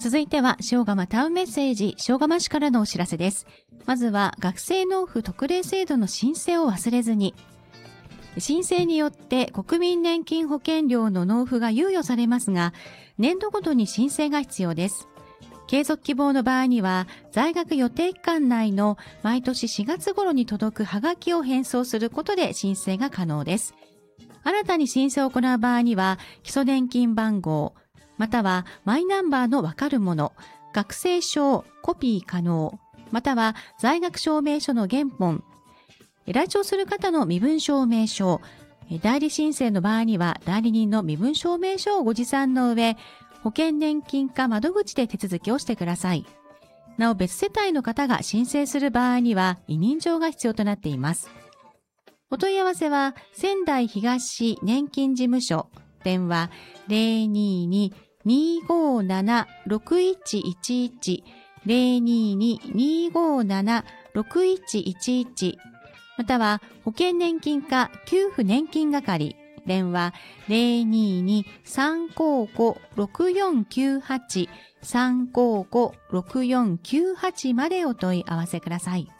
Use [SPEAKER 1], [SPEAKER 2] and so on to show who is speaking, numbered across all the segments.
[SPEAKER 1] 続いては塩釜タウンメッセージ、塩釜市からのお知らせです。まずは学生納付特例制度の申請を忘れずに。申請によって国民年金保険料の納付が猶予されますが、年度ごとに申請が必要です。継続希望の場合には、在学予定期間内の毎年4月頃に届くハガキを返送することで申請が可能です。新たに申請を行う場合には、基礎年金番号、またはマイナンバーのわかるもの、学生証、コピー可能、または在学証明書の原本、来庁する方の身分証明書、代理申請の場合には代理人の身分証明書をご持参の上、保険年金課窓口で手続きをしてください。なお別世帯の方が申請する場合には委任状が必要となっています。お問い合わせは仙台東年金事務所、電話 022-257-6111 022-257-6111または保険年金課給付年金係電話 022-355-6498 355-6498までお問い合わせください。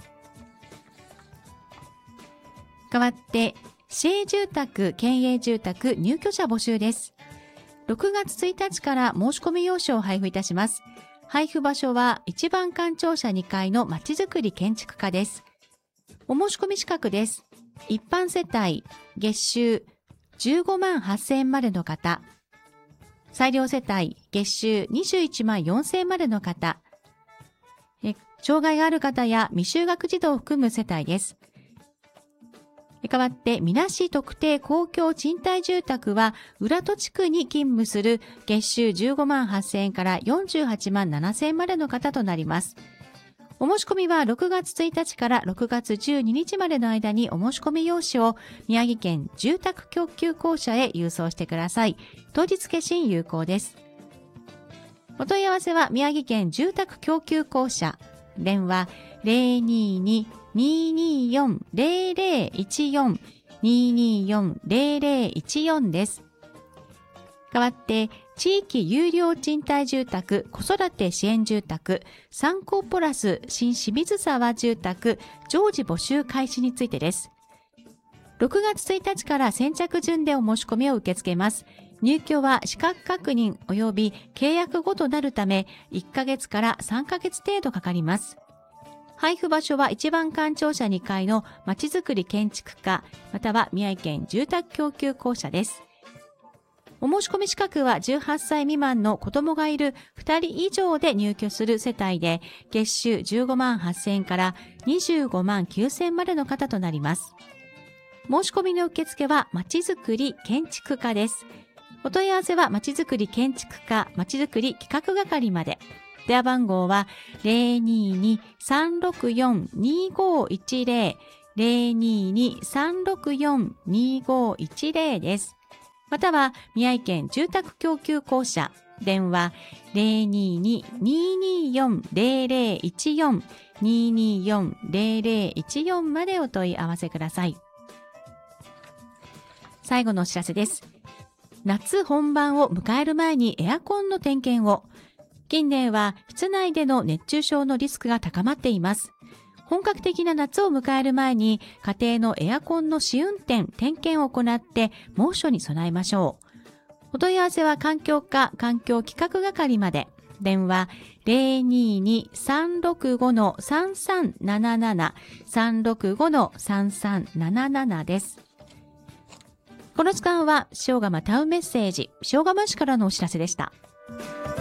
[SPEAKER 1] 代わって市営住宅、県営住宅入居者募集です。6月1日から申し込み用紙を配布いたします。配布場所は一番館庁舎2階のまちづくり建築課です。お申し込み資格です。一般世帯、月収15万8000円までの方。裁量世帯、月収21万4000円までの方。障害がある方や未就学児童を含む世帯です。代わって、みなし特定公共賃貸住宅は、浦戸地区に勤務する月収15万8000円から48万7000円までの方となります。お申し込みは6月1日から6月12日までの間にお申し込み用紙を宮城県住宅供給公社へ郵送してください。当日消印有効です。お問い合わせは宮城県住宅供給公社、電話 022-224-0014 224-0014 です。代わって、地域有料賃貸住宅、子育て支援住宅、参考プラス新清水沢住宅、常時募集開始についてです。6月1日から先着順でお申し込みを受け付けます。入居は資格確認及び契約後となるため、1ヶ月から3ヶ月程度かかります。配布場所は一番館庁舎2階のまちづくり建築課、または宮城県住宅供給公社です。お申し込み資格は18歳未満の子供がいる2人以上で入居する世帯で、月収15万8000円から25万9000円までの方となります。申し込みの受付はまちづくり建築課です。お問い合わせはまちづくり建築課まちづくり企画係まで。電話番号は 022-364-2510 022-364-2510 です。または、宮城県住宅供給公社、電話 022-224-0014 224-0014 までお問い合わせください。最後のお知らせです。夏本番を迎える前にエアコンの点検を。近年は室内での熱中症のリスクが高まっています。本格的な夏を迎える前に家庭のエアコンの試運転・点検を行って猛暑に備えましょう。お問い合わせは環境課環境企画係まで。電話 022-365-3377 365-3377 です。この時間は塩釜タウンメッセージ、塩釜市からのお知らせでした。